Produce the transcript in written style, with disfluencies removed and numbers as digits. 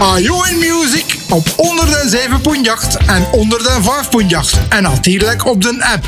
Ajo in Music op 107.8 en 105.8 en natuurlijk op de app.